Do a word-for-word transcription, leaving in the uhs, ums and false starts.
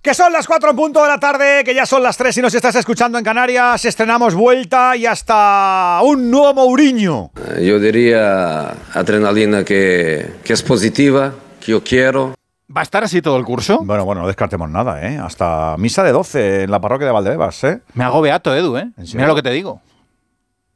Que son las cuatro en punto de la tarde, que ya son las tres si nos estás escuchando en Canarias. Estrenamos vuelta y hasta un nuevo Mourinho. Yo diría adrenalina que, que es positiva, que yo quiero. ¿Va a estar así todo el curso? Bueno, bueno, no descartemos nada, ¿eh? Hasta misa de doce en la parroquia de Valdebebas, ¿eh? Me hago beato, Edu, ¿eh? Mira lo que te digo.